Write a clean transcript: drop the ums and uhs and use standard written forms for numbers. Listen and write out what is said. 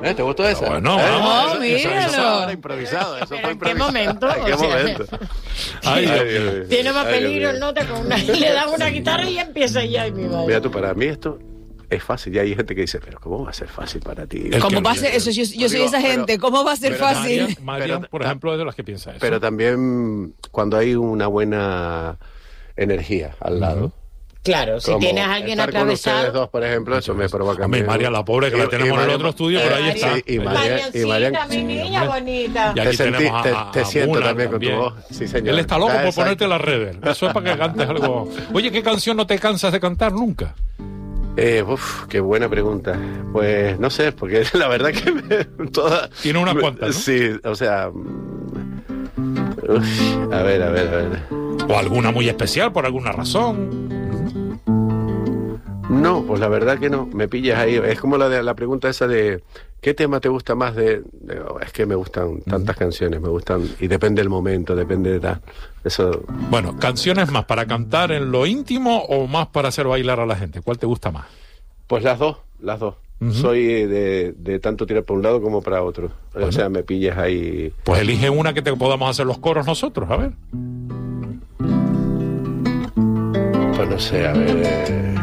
¿Te gustó esa? Bueno, vamos. Míralo. Improvisado, eso Pero fue ¿en qué improvisado. momento? ¿En qué O sea, momento? Ay, Dios mío. Tiene más Ay, Dios peligro mío. el nota con una... Le dan una guitarra y empieza ya. Ay, mi madre. Mira tú, para mí esto es fácil. Ya hay gente que dice, pero ¿cómo va a ser fácil para ti? El ¿Cómo que- va a ser eso? Yo soy Digo, esa pero- gente. ¿Cómo va a ser pero fácil? Marian, por ejemplo, es de las que piensa eso. Pero también cuando hay una buena energía al lado. Claro, si Como tienes a alguien estar con ustedes atravesado... dos, por ejemplo, eso me provoca. Hombre, miedo. María, la pobre, que la tenemos en el otro estudio, pero ahí está. Sí, y Mariancita, Marian- mi niña bonita. Y aquí tenemos te a siento Muna también con tu voz. Sí, señor. Él está loco por Exacto. ponerte la reverb. Eso es para que cantes algo. Oye, ¿qué canción no te cansas de cantar nunca? Qué buena pregunta. Pues no sé, porque la verdad que todas... Tiene unas cuantas, ¿no? Sí, o sea... a ver. O alguna muy especial por alguna razón. No, pues la verdad que no. Me pillas ahí. Es como la pregunta esa de... ¿Qué tema te gusta más es que me gustan tantas canciones, me gustan... Y depende del momento, depende de tal... Eso... Bueno, ¿canciones más para cantar en lo íntimo o más para hacer bailar a la gente? ¿Cuál te gusta más? Pues las dos. Soy de tanto tirar para un lado como para otro. O sea, me pillas ahí... Pues elige una que te podamos hacer los coros nosotros, a ver. Pues no sé, a ver...